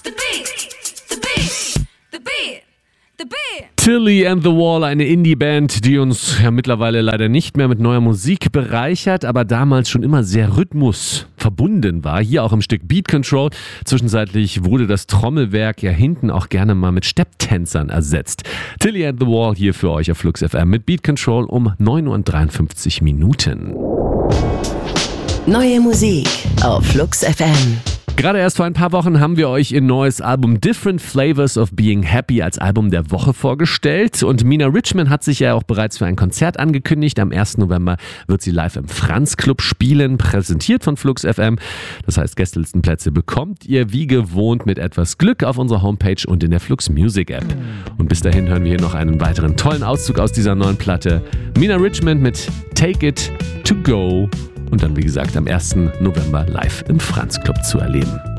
Tilly and the Wall, eine Indie-Band, die uns ja mittlerweile leider nicht mehr mit neuer Musik bereichert, aber damals schon immer sehr rhythmusverbunden war. Hier auch im Stück Beat Control. Zwischenzeitlich wurde das Trommelwerk ja hinten auch gerne mal mit Stepptänzern ersetzt. Tilly and the Wall hier für euch auf Flux FM mit Beat Control um 9:53 Minuten. Neue Musik auf Flux FM. Gerade erst vor ein paar Wochen haben wir euch ihr neues Album Different Flavors of Being Happy als Album der Woche vorgestellt. Und Mina Richman hat sich ja auch bereits für ein Konzert angekündigt. Am 1. November wird sie live im Franz Club spielen, präsentiert von Flux FM. Das heißt, Gästelistenplätze bekommt ihr wie gewohnt mit etwas Glück auf unserer Homepage und in der Flux Music App. Und bis dahin hören wir hier noch einen weiteren tollen Auszug aus dieser neuen Platte. Mina Richman mit Take It To Go. Und dann, wie gesagt, am 1. November live im Franz Club zu erleben.